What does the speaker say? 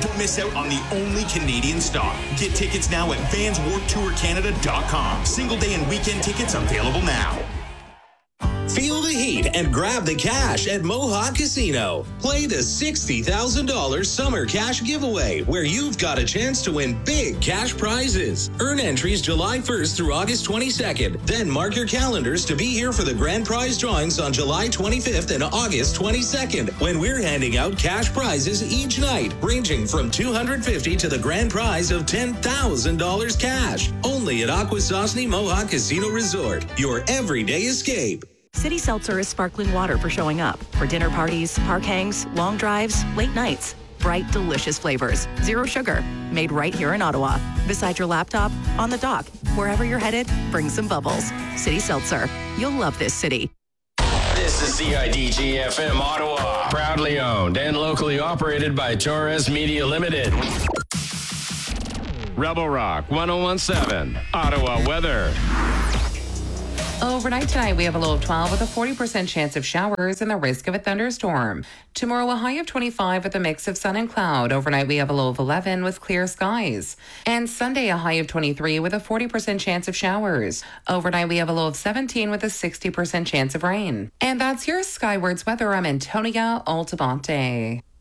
Don't miss out on the only Canadian stop. Get tickets now at VansWarpedTourCanada.com. Single day and weekend tickets available now. Feel the heat and grab the cash at Mohawk Casino. Play the $60,000 summer cash giveaway where you've got a chance to win big cash prizes. Earn entries July 1st through August 22nd. Then mark your calendars to be here for the grand prize drawings on July 25th and August 22nd when we're handing out cash prizes each night ranging from $250 to the grand prize of $10,000 cash. Only at Akwesasne Mohawk Casino Resort. Your everyday escape. City Seltzer is sparkling water for showing up. For dinner parties, park hangs, long drives, late nights. Bright, delicious flavors. Zero sugar. Made right here in Ottawa. Beside your laptop, on the dock. Wherever you're headed, bring some bubbles. City Seltzer. You'll love this city. This is CIDG-FM Ottawa. Proudly owned and locally operated by Torres Media Limited. Rebel Rock 101.7. Ottawa weather. Overnight tonight, we have a low of 12 with a 40% chance of showers and the risk of a thunderstorm. Tomorrow, a high of 25 with a mix of sun and cloud. Overnight, we have a low of 11 with clear skies. And Sunday, a high of 23 with a 40% chance of showers. Overnight, we have a low of 17 with a 60% chance of rain. And that's your Skywards weather. I'm Antonia Altabonte.